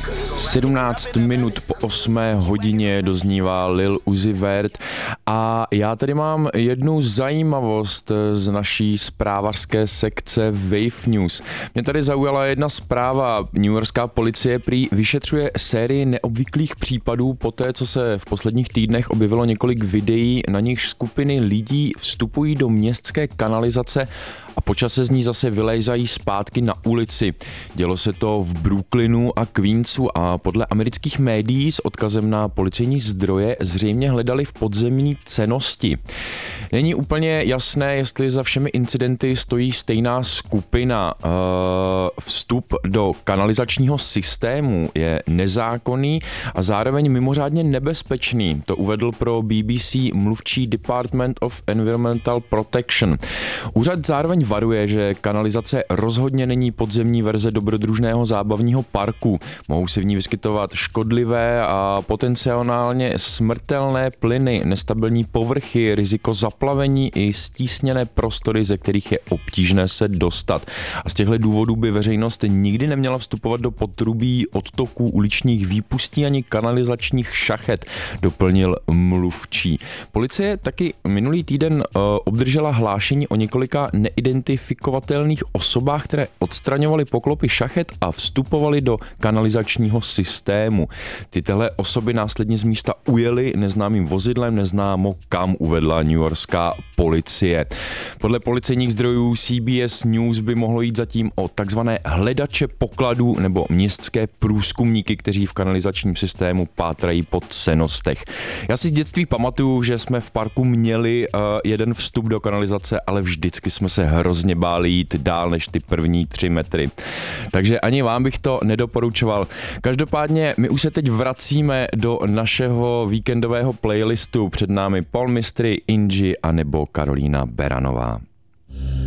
17 minut po 8 hodině doznívá Lil Uzi Vert a já tady mám jednu zajímavost z naší zprávařské sekce Wave News. Mě tady zaujala jedna zpráva. Newyorská policie prý vyšetřuje sérii neobvyklých případů poté, co se v posledních týdnech objevilo několik videí, na nichž skupiny lidí vstupují do městské kanalizace a po čase z ní zase vylézají zpátky na ulici. Dělo se to v Brooklynu a Queensu a podle amerických médií s odkazem na policejní zdroje zřejmě hledali v podzemní cennosti. Není úplně jasné, jestli za všemi incidenty stojí stejná skupina. Vstup do kanalizačního systému je nezákonný a zároveň mimořádně nebezpečný. To uvedl pro BBC mluvčí Department of Environmental Protection. Úřad zároveň varuje, že kanalizace rozhodně není podzemní verze dobrodružného zábavního parku. Mohou se v ní vyskytovat škodlivé a potenciálně smrtelné plyny, nestabilní povrchy, riziko zaplavení i stísněné prostory, ze kterých je obtížné se dostat. A z těchto důvodů by veřejnost nikdy neměla vstupovat do potrubí, odtoků, uličních výpustí ani kanalizačních šachet, doplnil mluvčí. Policie taky minulý týden obdržela hlášení o několika neidentifikovatelných osobách, které odstraňovaly poklopy šachet a vstupovaly do kanalizačního systému. Tyhle osoby následně z místa ujely neznámým vozidlem, neznámo kam, uvedla newyorská policie. Podle policejních zdrojů CBS News by mohlo jít zatím o takzvané hledače pokladů nebo městské průzkumníky, kteří v kanalizačním systému pátrají po cenostech. Já si z dětství pamatuju, že jsme v parku měli jeden vstup do kanalizace, ale vždycky jsme se hrozně báli jít dál než ty první 3 metry. Takže ani vám bych to nedoporučoval. Každopádně my už se teď vracíme do našeho víkendového playlistu. Před námi Paul Mystery, Inji a nebo Karolína Beranová.